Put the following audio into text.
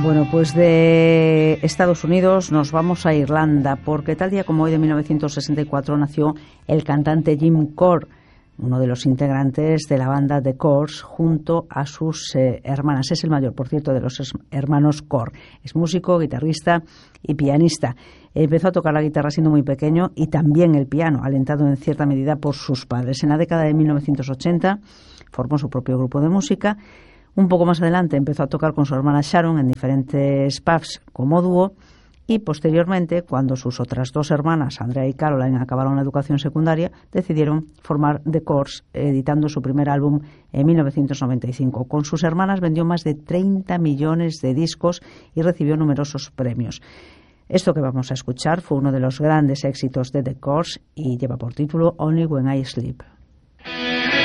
Bueno, pues de Estados Unidos nos vamos a Irlanda, porque tal día como hoy de 1964 nació el cantante Jim Corr, uno de los integrantes de la banda The Corrs, junto a sus hermanas. Es el mayor, por cierto, de los hermanos Corr. Es músico, guitarrista y pianista. Empezó a tocar la guitarra siendo muy pequeño y también el piano, alentado en cierta medida por sus padres. En la década de 1980 formó su propio grupo de música. Un poco más adelante empezó a tocar con su hermana Sharon en diferentes pubs como dúo y posteriormente, cuando sus otras dos hermanas, Andrea y Caroline, acabaron la educación secundaria, decidieron formar The Corrs, editando su primer álbum en 1995. Con sus hermanas vendió más de 30 millones de discos y recibió numerosos premios. Esto que vamos a escuchar fue uno de los grandes éxitos de The Corrs y lleva por título Only When I Sleep.